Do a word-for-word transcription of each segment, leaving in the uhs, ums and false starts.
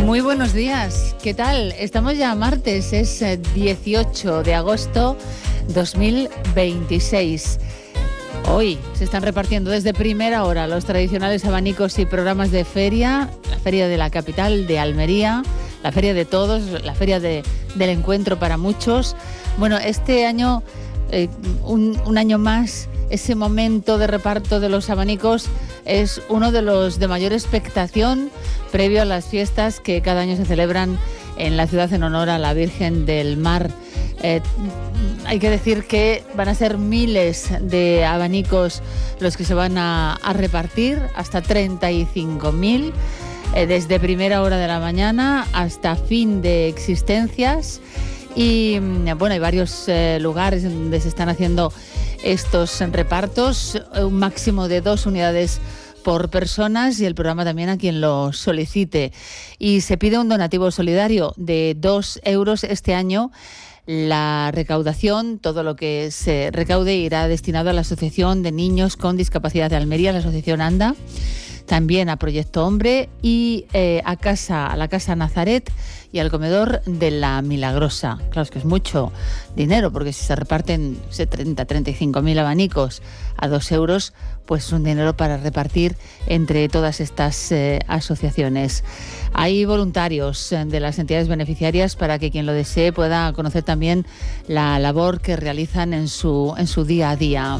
Muy buenos días, ¿qué tal? Estamos ya martes, es dieciocho de agosto dos mil veintiséis. Hoy se están repartiendo desde primera hora los tradicionales abanicos y programas de feria, la feria de la capital de Almería, la feria de todos, la feria de, del encuentro para muchos. Bueno, este año, eh, un, un año más, ese momento de reparto de los abanicos es uno de los de mayor expectación previo a las fiestas que cada año se celebran en la ciudad en honor a la Virgen del Mar. Eh, hay que decir que van a ser miles de abanicos los que se van a, a repartir, hasta treinta y cinco mil, eh, desde primera hora de la mañana hasta fin de existencias. Y bueno, hay varios eh, lugares donde se están haciendo estos repartos, un máximo de dos unidades por personas y el programa también a quien lo solicite. Y se pide un donativo solidario de dos euros este año. La recaudación, todo lo que se recaude irá destinado a la Asociación de Niños con Discapacidad de Almería, la Asociación ANDA, también a Proyecto Hombre y eh, a, casa, a la Casa Nazaret y al comedor de la Milagrosa. Claro, es que es mucho dinero, porque si se reparten treinta, treinta y cinco mil abanicos a dos euros, pues es un dinero para repartir entre todas estas eh, asociaciones. Hay voluntarios de las entidades beneficiarias para que quien lo desee pueda conocer también la labor que realizan en su, en su día a día.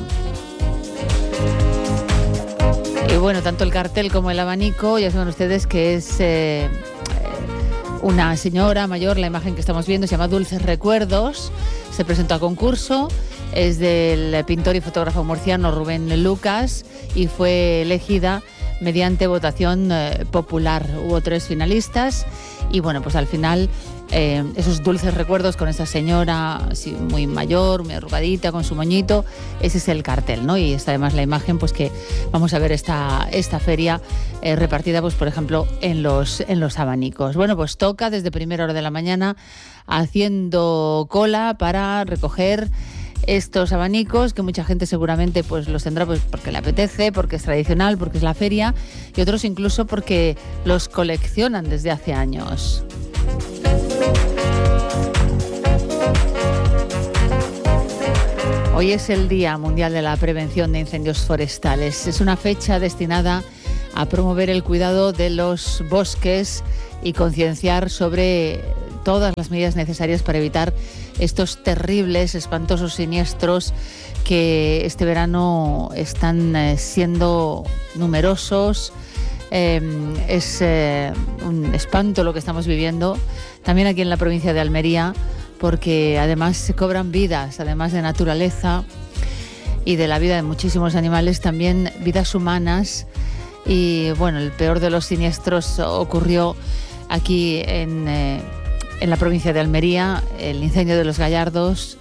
Y bueno, tanto el cartel como el abanico, ya saben ustedes que es eh, una señora mayor, la imagen que estamos viendo se llama Dulces Recuerdos, se presentó a concurso, es del pintor y fotógrafo murciano Rubén Lucas y fue elegida mediante votación eh, popular. Hubo tres finalistas y bueno, pues al final eh, esos dulces recuerdos con esa señora así muy mayor, muy arrugadita, con su moñito, ese es el cartel, ¿no? Y está además la imagen, pues que vamos a ver esta, esta feria eh, repartida, pues por ejemplo, en los, en los abanicos. Bueno, pues toca desde primera hora de la mañana haciendo cola para recoger estos abanicos, que mucha gente seguramente pues los tendrá pues porque le apetece, porque es tradicional, porque es la feria, y otros incluso porque los coleccionan desde hace años. Hoy es el Día Mundial de la Prevención de Incendios Forestales. Es una fecha destinada a promover el cuidado de los bosques y concienciar sobre todas las medidas necesarias para evitar estos terribles, espantosos siniestros que este verano están eh, siendo numerosos. Eh, es eh, un espanto lo que estamos viviendo también aquí en la provincia de Almería, porque además se cobran vidas, además de naturaleza y de la vida de muchísimos animales, también vidas humanas. Y bueno, el peor de los siniestros ocurrió aquí en, eh, en la provincia de Almería, el incendio de los Gallardos,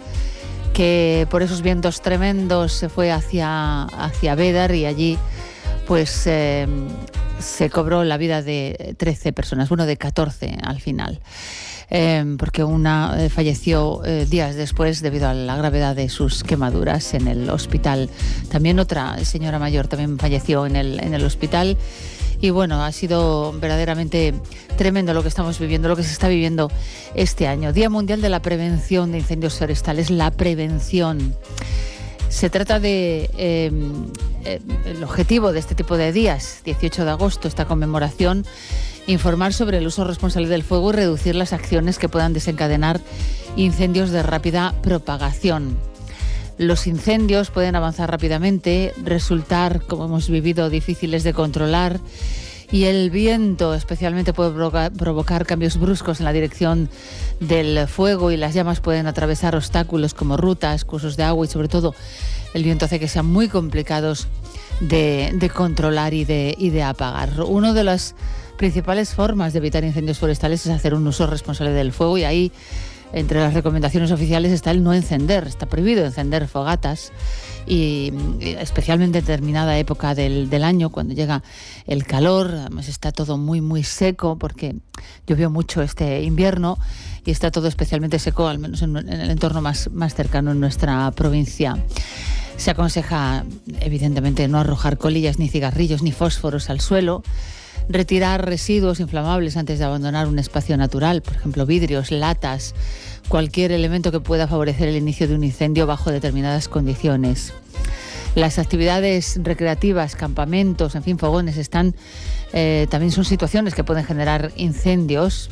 que por esos vientos tremendos se fue hacia, hacia Bédar y allí pues eh, se cobró la vida de trece personas, bueno, de catorce al final. Eh, porque una eh, falleció eh, días después debido a la gravedad de sus quemaduras en el hospital. También otra señora mayor también falleció en el, en el hospital. Y bueno, ha sido verdaderamente tremendo lo que estamos viviendo, lo que se está viviendo este año. Día Mundial de la Prevención de Incendios Forestales, la prevención. Se trata de eh, eh, el objetivo de este tipo de días, dieciocho de agosto, esta conmemoración, informar sobre el uso responsable del fuego y reducir las acciones que puedan desencadenar incendios de rápida propagación. Los incendios pueden avanzar rápidamente, resultar, como hemos vivido, difíciles de controlar, y el viento especialmente puede provocar, provocar cambios bruscos en la dirección del fuego, y las llamas pueden atravesar obstáculos como rutas, cursos de agua, y sobre todo el viento hace que sean muy complicados de, de controlar y de, y de apagar. Una de las principales formas de evitar incendios forestales es hacer un uso responsable del fuego, y ahí entre las recomendaciones oficiales está el no encender. Está prohibido encender fogatas, y especialmente en determinada época del, del año, cuando llega el calor. Además está todo muy muy seco porque llovió mucho este invierno y está todo especialmente seco, al menos en, en el entorno más, más cercano en nuestra provincia. Se aconseja evidentemente no arrojar colillas ni cigarrillos ni fósforos al suelo. retirar residuos inflamables antes de abandonar un espacio natural, por ejemplo, vidrios, latas, cualquier elemento que pueda favorecer el inicio de un incendio bajo determinadas condiciones. Las actividades recreativas, campamentos, en fin, fogones, están, eh, también son situaciones que pueden generar incendios.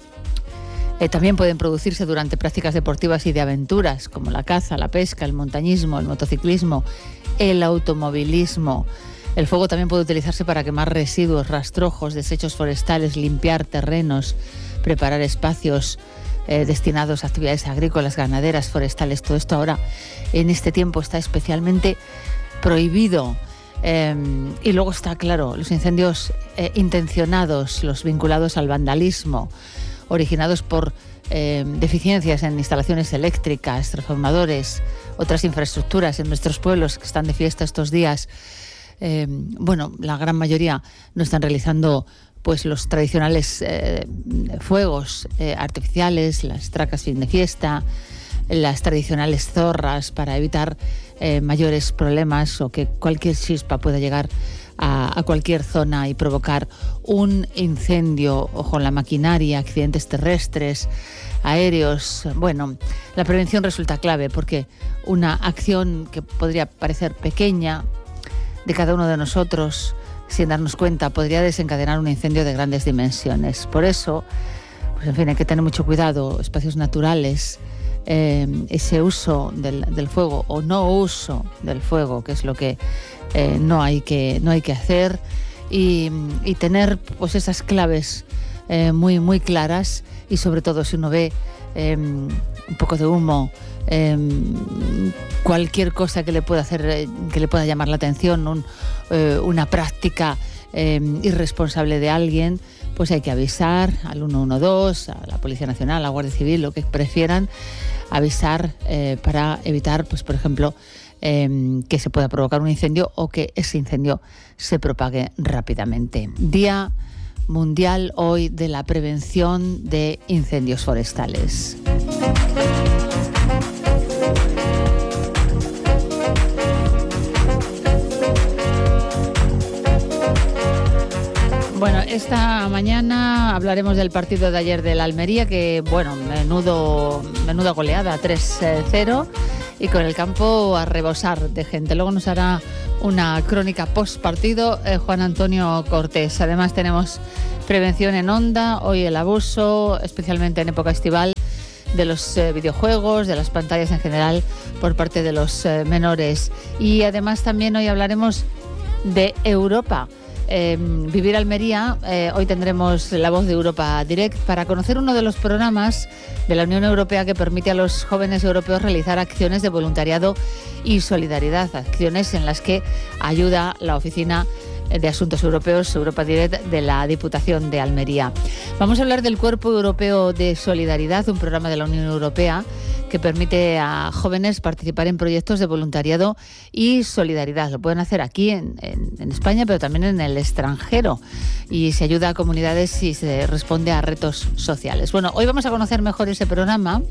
Eh, también pueden producirse durante prácticas deportivas y de aventuras, como la caza, la pesca, el montañismo, el motociclismo, el automovilismo. El fuego también puede utilizarse para quemar residuos, rastrojos, desechos forestales, limpiar terrenos, preparar espacios eh, destinados a actividades agrícolas, ganaderas, forestales. Todo esto ahora, en este tiempo, está especialmente prohibido. Eh, y luego está, claro, los incendios eh, intencionados, los vinculados al vandalismo, originados por eh, deficiencias en instalaciones eléctricas, transformadores, otras infraestructuras en nuestros pueblos que están de fiesta estos días. Eh, bueno, la gran mayoría no están realizando pues los tradicionales eh, fuegos eh, artificiales, las tracas fin de fiesta, las tradicionales zorras, para evitar eh, mayores problemas o que cualquier chispa pueda llegar a, a cualquier zona y provocar un incendio. Ojo en la maquinaria, accidentes terrestres, aéreos. Bueno, la prevención resulta clave, porque una acción que podría parecer pequeña de cada uno de nosotros, sin darnos cuenta, podría desencadenar un incendio de grandes dimensiones. Por eso, pues en fin, hay que tener mucho cuidado. Espacios naturales, eh, ese uso del, del fuego o no uso del fuego, que es lo que eh, no hay que no hay que hacer, y, y tener pues esas claves eh, muy muy claras. Y sobre todo, si uno ve eh, un poco de humo, eh, cualquier cosa que le pueda hacer, eh, que le pueda llamar la atención, un, eh, una práctica eh, irresponsable de alguien, pues hay que avisar al uno uno dos, a la Policía Nacional, a la Guardia Civil, lo que prefieran, avisar eh, para evitar, pues por ejemplo, eh, que se pueda provocar un incendio o que ese incendio se propague rápidamente. Día Mundial hoy de la prevención de incendios forestales. Bueno, esta mañana hablaremos del partido de ayer del Almería, que, bueno, menudo, menuda goleada, tres cero, y con el campo a rebosar de gente. Luego nos hará una crónica post partido eh, Juan Antonio Cortés. Además tenemos prevención en Onda, hoy el abuso, especialmente en época estival, de los eh, videojuegos, de las pantallas en general por parte de los eh, menores. Y además también hoy hablaremos de Europa. Eh, Vivir Almería, eh, hoy tendremos la voz de Europa Direct para conocer uno de los programas de la Unión Europea que permite a los jóvenes europeos realizar acciones de voluntariado y solidaridad, acciones en las que ayuda la Oficina de Asuntos Europeos, Europa Direct, de la Diputación de Almería. Vamos a hablar del Cuerpo Europeo de Solidaridad, un programa de la Unión Europea que permite a jóvenes participar en proyectos de voluntariado y solidaridad. Lo pueden hacer aquí en, en, en España, pero también en el extranjero. Y se ayuda a comunidades y se responde a retos sociales. Bueno, hoy vamos a conocer mejor ese programa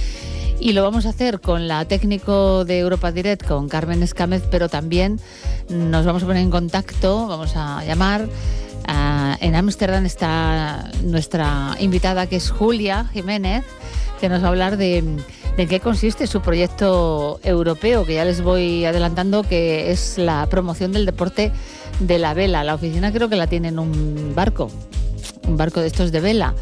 y lo vamos a hacer con la técnico de Europa Direct, con Carmen Escámez, pero también nos vamos a poner en contacto, vamos a llamar. Uh, en Ámsterdam está nuestra invitada, que es Julia Jiménez, que nos va a hablar de, de en qué consiste su proyecto europeo, que ya les voy adelantando que es la promoción del deporte de la vela. La oficina creo que la tiene en un barco, un barco de estos de vela.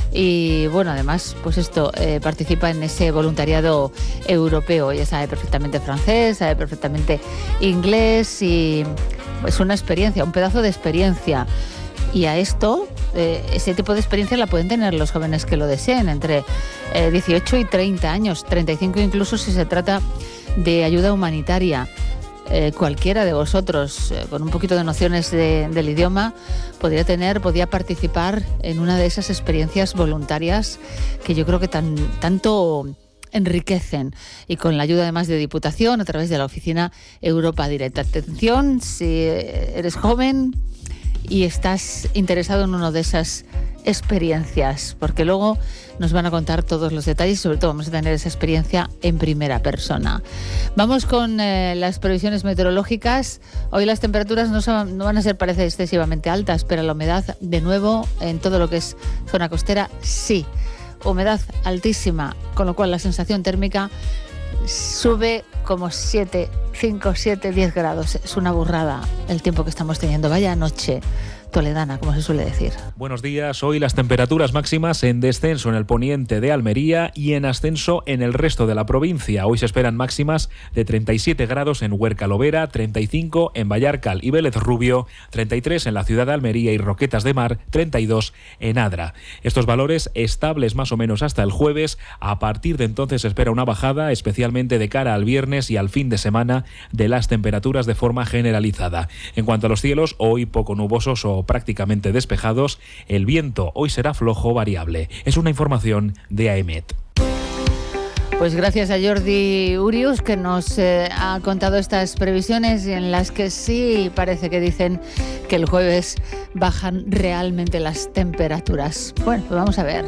Y bueno, además, pues esto, eh, participa en ese voluntariado europeo. Ella sabe perfectamente francés, sabe perfectamente inglés y es una experiencia, un pedazo de experiencia. Y a esto, eh, ese tipo de experiencia la pueden tener los jóvenes que lo deseen, entre eh, dieciocho y treinta años, treinta y cinco incluso si se trata de ayuda humanitaria. Eh, cualquiera de vosotros, eh, con un poquito de nociones de, del idioma, podría tener, podría participar en una de esas experiencias voluntarias que yo creo que tan, tanto enriquecen, y con la ayuda además de Diputación a través de la Oficina Europa Direct. Atención, si eres joven y estás interesado en una de esas experiencias, porque luego nos van a contar todos los detalles y sobre todo vamos a tener esa experiencia en primera persona. Vamos con eh, las previsiones meteorológicas. Hoy las temperaturas no, son, no van a ser, parece, excesivamente altas, pero la humedad, de nuevo, en todo lo que es zona costera, sí. Humedad altísima, con lo cual la sensación térmica sube como siete, cinco, siete, diez grados. Es una burrada el tiempo que estamos teniendo. Vaya noche toledana, como se suele decir. Buenos días. Hoy las temperaturas máximas en descenso en el poniente de Almería y en ascenso en el resto de la provincia. Hoy se esperan máximas de treinta y siete grados en Huerca Lovera, treinta y cinco en Vallarcal y Vélez Rubio, treinta y tres en la ciudad de Almería y Roquetas de Mar, treinta y dos en Adra. Estos valores estables más o menos hasta el jueves. A partir de entonces se espera una bajada, especialmente de cara al viernes y al fin de semana, de las temperaturas de forma generalizada. En cuanto a los cielos, hoy poco nubosos o prácticamente despejados. El viento hoy será flojo variable. Es una información de AEMET. Pues gracias a Jordi Urius, que nos eh, ha contado estas previsiones en las que sí parece que dicen que el jueves bajan realmente las temperaturas. Bueno, pues vamos a ver.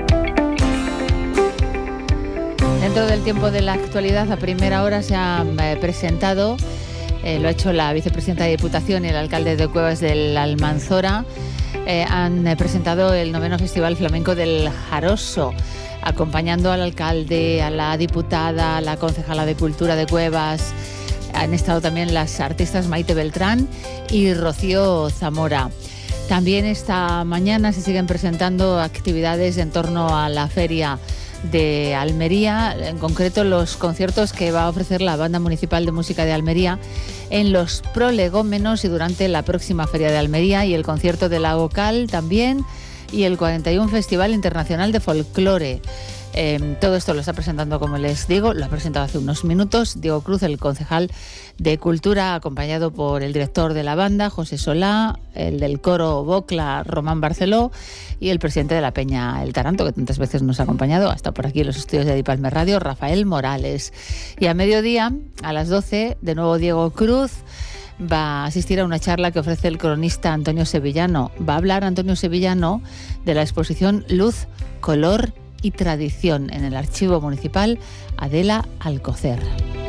Dentro del tiempo de la actualidad, a primera hora se ha eh, presentado Eh, lo ha hecho la vicepresidenta de Diputación y el alcalde de Cuevas del Almanzora. Eh, han eh, presentado el noveno Festival Flamenco del Jaroso, acompañando al alcalde, a la diputada, a la concejala de Cultura de Cuevas. Han estado también las artistas Maite Beltrán y Rocío Zamora. También esta mañana se siguen presentando actividades en torno a la feria de Almería, en concreto los conciertos que va a ofrecer la Banda Municipal de Música de Almería en los prolegómenos y durante la próxima Feria de Almería, y el concierto de la Vocal también, y el cuarenta y uno Festival Internacional de Folclore. Eh, todo esto lo está presentando, como les digo, lo ha presentado hace unos minutos Diego Cruz, el concejal de Cultura, acompañado por el director de la banda, José Solá, el del coro Bocla, Román Barceló, y el presidente de la Peña El Taranto, que tantas veces nos ha acompañado, hasta por aquí en los estudios de Dipalme Radio, Rafael Morales. Y a mediodía, a las doce, de nuevo Diego Cruz va a asistir a una charla que ofrece el cronista Antonio Sevillano. Va a hablar Antonio Sevillano de la exposición Luz, Color y Tradición en el Archivo Municipal Adela Alcocer.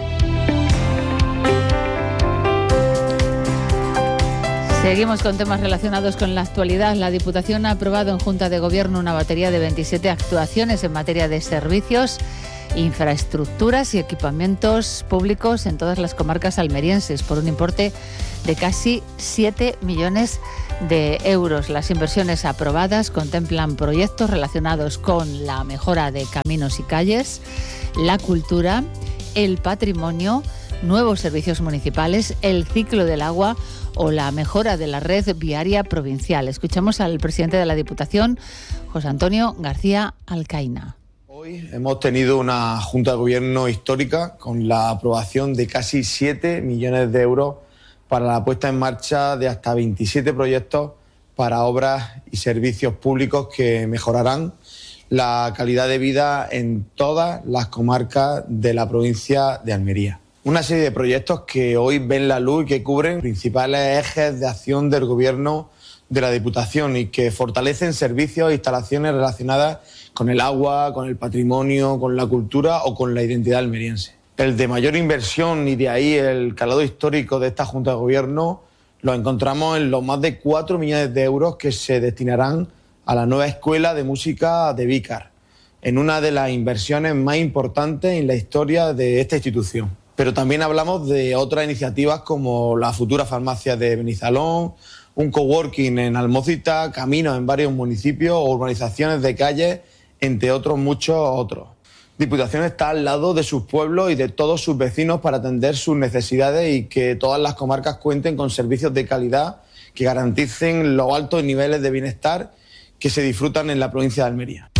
Seguimos con temas relacionados con la actualidad. La Diputación ha aprobado en Junta de Gobierno una batería de veintisiete actuaciones en materia de servicios, infraestructuras y equipamientos públicos en todas las comarcas almerienses por un importe de casi siete millones de euros. Las inversiones aprobadas contemplan proyectos relacionados con la mejora de caminos y calles, la cultura, el patrimonio, nuevos servicios municipales, el ciclo del agua o la mejora de la red viaria provincial. Escuchamos al presidente de la Diputación, José Antonio García Alcaina. Hoy hemos tenido una Junta de Gobierno histórica con la aprobación de casi siete millones de euros para la puesta en marcha de hasta veintisiete proyectos para obras y servicios públicos que mejorarán la calidad de vida en todas las comarcas de la provincia de Almería. Una serie de proyectos que hoy ven la luz y que cubren principales ejes de acción del Gobierno de la Diputación y que fortalecen servicios e instalaciones relacionadas con el agua, con el patrimonio, con la cultura o con la identidad almeriense. El de mayor inversión y de ahí el calado histórico de esta Junta de Gobierno lo encontramos en los más de cuatro millones de euros que se destinarán a la nueva Escuela de Música de Vícar, en una de las inversiones más importantes en la historia de esta institución. Pero también hablamos de otras iniciativas como la futura farmacia de Benizalón, un coworking en Almócita, caminos en varios municipios o urbanizaciones de calles, entre otros muchos otros. Diputación está al lado de sus pueblos y de todos sus vecinos para atender sus necesidades y que todas las comarcas cuenten con servicios de calidad que garanticen los altos niveles de bienestar que se disfrutan en la provincia de Almería.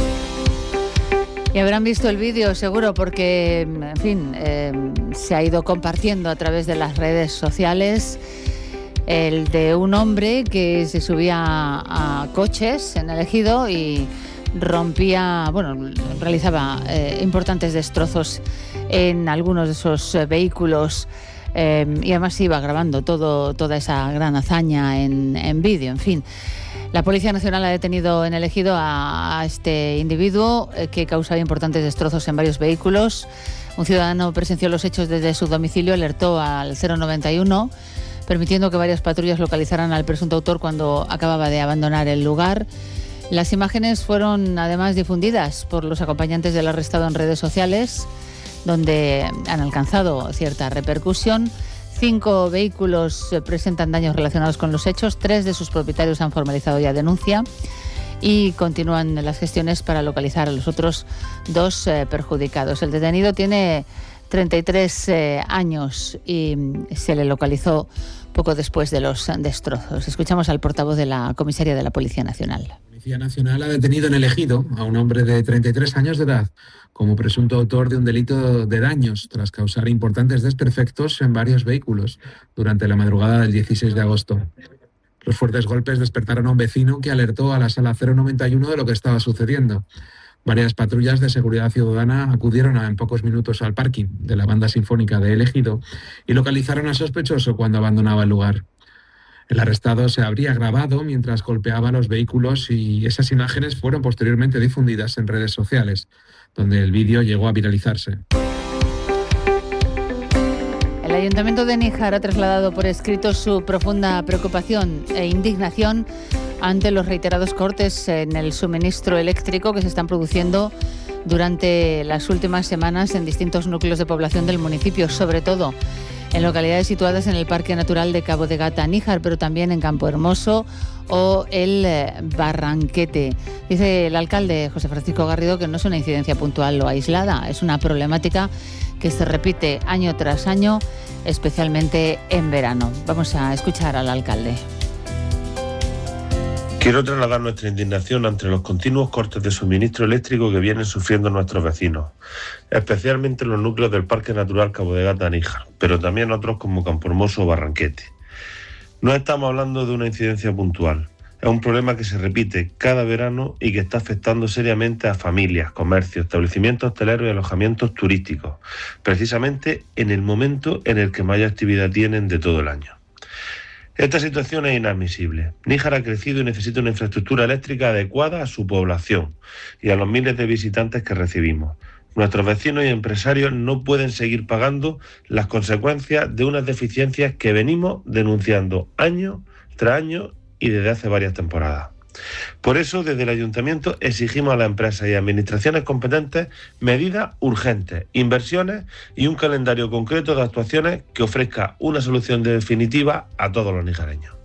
Y habrán visto el vídeo seguro porque, en fin, eh, se ha ido compartiendo a través de las redes sociales, el de un hombre que se subía a, a coches en el Ejido y rompía, bueno, realizaba eh, importantes destrozos en algunos de esos eh, vehículos. eh, y además iba grabando todo, toda esa gran hazaña en, en vídeo, en fin. La Policía Nacional ha detenido en el Ejido a, a este individuo eh, que causaba importantes destrozos en varios vehículos. Un ciudadano presenció los hechos desde su domicilio, alertó al cero noventa y uno, permitiendo que varias patrullas localizaran al presunto autor cuando acababa de abandonar el lugar. Las imágenes fueron además difundidas por los acompañantes del arrestado en redes sociales, donde han alcanzado cierta repercusión. Cinco vehículos presentan daños relacionados con los hechos, tres de sus propietarios han formalizado ya denuncia y continúan las gestiones para localizar a los otros dos eh, perjudicados. El detenido tiene treinta y tres eh, años y se le localizó poco después de los destrozos. Escuchamos al portavoz de la comisaría de la Policía Nacional. La Policía Nacional ha detenido en el Ejido a un hombre de treinta y tres años de edad como presunto autor de un delito de daños tras causar importantes desperfectos en varios vehículos durante la madrugada del dieciséis de agosto. Los fuertes golpes despertaron a un vecino que alertó a la sala cero noventa y uno de lo que estaba sucediendo. Varias patrullas de seguridad ciudadana acudieron en pocos minutos al parking de la banda sinfónica de El Ejido y localizaron al sospechoso cuando abandonaba el lugar. El arrestado se habría grabado mientras golpeaba los vehículos y esas imágenes fueron posteriormente difundidas en redes sociales, donde el vídeo llegó a viralizarse. El Ayuntamiento de Níjar ha trasladado por escrito su profunda preocupación e indignación ante los reiterados cortes en el suministro eléctrico que se están produciendo durante las últimas semanas en distintos núcleos de población del municipio, sobre todo en localidades situadas en el Parque Natural de Cabo de Gata, Níjar, pero también en Campo Hermoso o el Barranquete. Dice el alcalde José Francisco Garrido que no es una incidencia puntual o aislada, es una problemática que se repite año tras año, especialmente en verano. Vamos a escuchar al alcalde. Quiero trasladar nuestra indignación ante los continuos cortes de suministro eléctrico que vienen sufriendo nuestros vecinos, especialmente en los núcleos del Parque Natural Cabo de Gata, Níjar, pero también otros como Campohermoso o Barranquete. No estamos hablando de una incidencia puntual, es un problema que se repite cada verano y que está afectando seriamente a familias, comercios, establecimientos hosteleros y alojamientos turísticos, precisamente en el momento en el que mayor actividad tienen de todo el año. Esta situación es inadmisible. Níjar ha crecido y necesita una infraestructura eléctrica adecuada a su población y a los miles de visitantes que recibimos. Nuestros vecinos y empresarios no pueden seguir pagando las consecuencias de unas deficiencias que venimos denunciando año tras año y desde hace varias temporadas. Por eso, desde el Ayuntamiento exigimos a las empresas y administraciones competentes medidas urgentes, inversiones y un calendario concreto de actuaciones que ofrezca una solución definitiva a todos los nijareños.